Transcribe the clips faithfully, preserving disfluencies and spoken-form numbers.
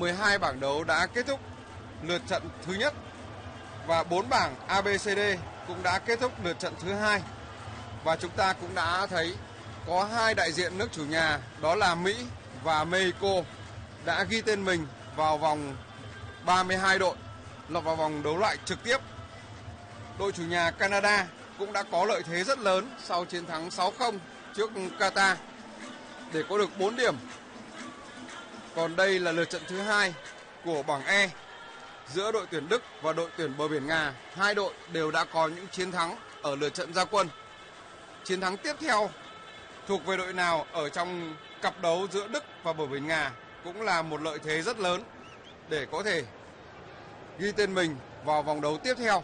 mười hai bảng đấu đã kết thúc lượt trận thứ nhất và bốn bảng A B C D cũng đã kết thúc lượt trận thứ hai. Và chúng ta cũng đã thấy có hai đại diện nước chủ nhà, đó là Mỹ và Mexico, đã ghi tên mình vào vòng ba mươi hai đội lọt vào vòng đấu loại trực tiếp. Đội chủ nhà Canada cũng đã có lợi thế rất lớn sau chiến thắng sáu không trước Qatar để có được bốn điểm. Còn đây là lượt trận thứ hai của bảng E giữa đội tuyển Đức và đội tuyển bờ biển Nga. Hai đội đều đã có những chiến thắng ở lượt trận ra quân. Chiến thắng tiếp theo thuộc về đội nào ở trong cặp đấu giữa Đức và bờ biển Nga cũng là một lợi thế rất lớn để có thể ghi tên mình vào vòng đấu tiếp theo.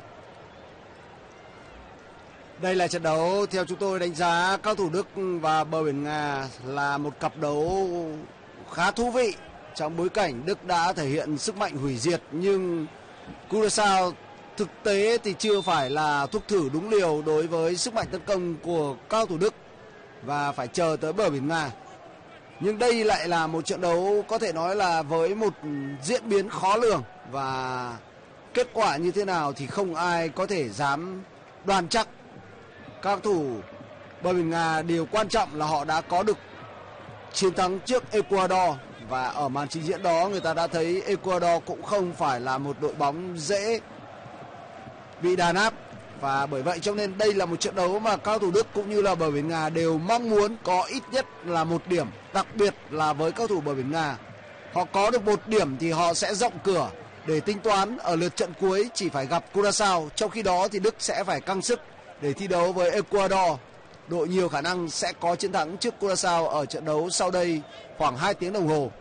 Đây là trận đấu theo chúng tôi đánh giá cao thủ Đức và bờ biển Nga là một cặp đấu khá thú vị trong bối cảnh Đức đã thể hiện sức mạnh hủy diệt, nhưng Curaçao thực tế thì chưa phải là thuốc thử đúng liều đối với sức mạnh tấn công của cao thủ Đức và phải chờ tới bờ biển Nga. Nhưng đây lại là một trận đấu có thể nói là với một diễn biến khó lường, và kết quả như thế nào thì không ai có thể dám đoan chắc. Các thủ bờ biển Nga điều quan trọng là họ đã có được chiến thắng trước Ecuador, và ở màn trình diễn đó người ta đã thấy Ecuador cũng không phải là một đội bóng dễ bị đàn áp, và bởi vậy cho nên đây là một trận đấu mà cao thủ Đức cũng như là bờ biển Nga đều mong muốn có ít nhất là một điểm, đặc biệt là với cao thủ bờ biển Nga. Họ có được một điểm thì họ sẽ rộng cửa để tính toán ở lượt trận cuối chỉ phải gặp Curaçao, trong khi đó thì Đức sẽ phải căng sức để thi đấu với Ecuador. Đội nhiều khả năng sẽ có chiến thắng trước Curaçao ở trận đấu sau đây khoảng hai tiếng đồng hồ.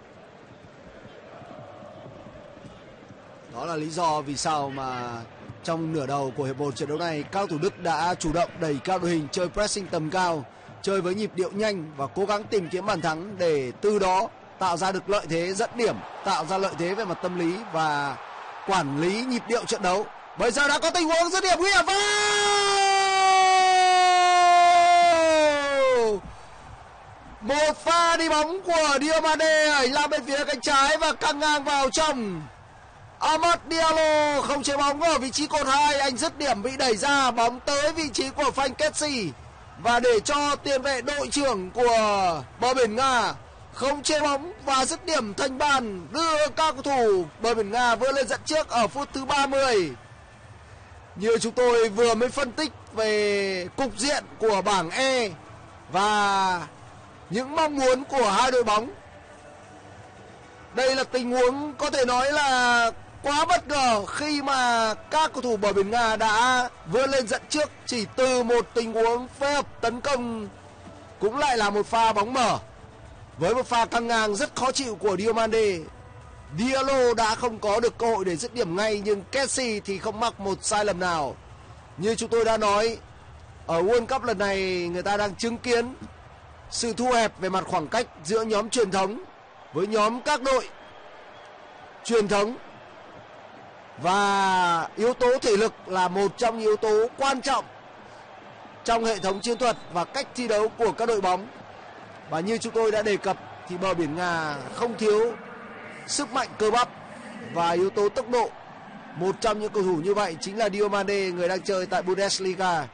Đó là lý do vì sao mà trong nửa đầu của hiệp một trận đấu này, cao thủ Đức đã chủ động đẩy cao đội hình, chơi pressing tầm cao, chơi với nhịp điệu nhanh và cố gắng tìm kiếm bàn thắng để từ đó tạo ra được lợi thế dẫn điểm, tạo ra lợi thế về mặt tâm lý và quản lý nhịp điệu trận đấu. Bây giờ đã có tình huống dứt điểm nguy hiểm. Một pha đi bóng của Diomande ở làm bên phía cánh trái và căng ngang vào trong. Amad Diallo không chế bóng ở vị trí cột hai, anh dứt điểm bị đẩy ra, bóng tới vị trí của Frank Kessie và để cho tiền vệ đội trưởng của bờ biển Nga không chế bóng và dứt điểm thành bàn, đưa các cầu thủ bờ biển Nga vươn lên dẫn trước ở phút thứ ba mươi. Như chúng tôi vừa mới phân tích về cục diện của bảng E và những mong muốn của hai đội bóng, đây là tình huống có thể nói là quá bất ngờ khi mà các cầu thủ bờ biển Nga đã vươn lên dẫn trước chỉ từ một tình huống phối hợp tấn công, cũng lại là một pha bóng mở với một pha căng ngang rất khó chịu của Diomande. Diallo đã không có được cơ hội để dứt điểm ngay, nhưng Kessie thì không mắc một sai lầm nào. Như chúng tôi đã nói, ở World Cup lần này người ta đang chứng kiến sự thu hẹp về mặt khoảng cách giữa nhóm truyền thống với nhóm các đội truyền thống, và yếu tố thể lực là một trong những yếu tố quan trọng trong hệ thống chiến thuật và cách thi đấu của các đội bóng. Và như chúng tôi đã đề cập thì bờ biển Nga không thiếu sức mạnh cơ bắp và yếu tố tốc độ. Một trong những cầu thủ như vậy chính là Diomande, người đang chơi tại Bundesliga.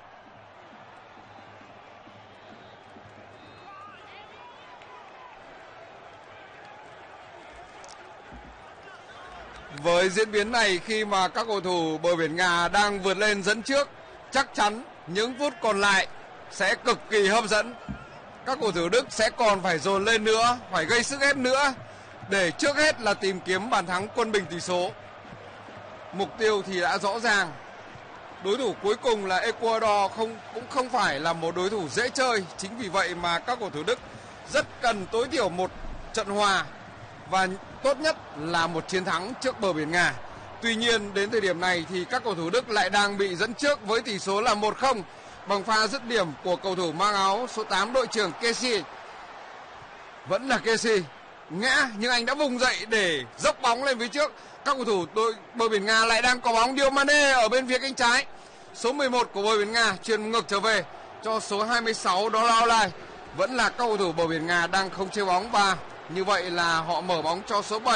Với diễn biến này, khi mà các cầu thủ bờ biển Nga đang vượt lên dẫn trước, chắc chắn những phút còn lại sẽ cực kỳ hấp dẫn. Các cầu thủ Đức sẽ còn phải dồn lên nữa, phải gây sức ép nữa để trước hết là tìm kiếm bàn thắng quân bình tỷ số. Mục tiêu thì đã rõ ràng. Đối thủ cuối cùng là Ecuador không cũng không phải là một đối thủ dễ chơi. Chính vì vậy mà các cầu thủ Đức rất cần tối thiểu một trận hòa và tốt nhất là một chiến thắng trước bờ biển Nga. Tuy nhiên đến thời điểm này thì các cầu thủ Đức lại đang bị dẫn trước với tỷ số là một không bằng pha dứt điểm của cầu thủ mang áo số tám đội trưởng Kessie. Vẫn là Kessie ngã nhưng anh đã vùng dậy để dốc bóng lên phía trước. Các cầu thủ đội bờ biển Nga lại đang có bóng. Diomande ở bên phía cánh trái, số mười một của bờ biển Nga chuyền ngược trở về cho số hai mươi sáu, đó là Aulai. Vẫn là các cầu thủ bờ biển Nga đang không chế bóng và như vậy là họ mở bóng cho số bảy.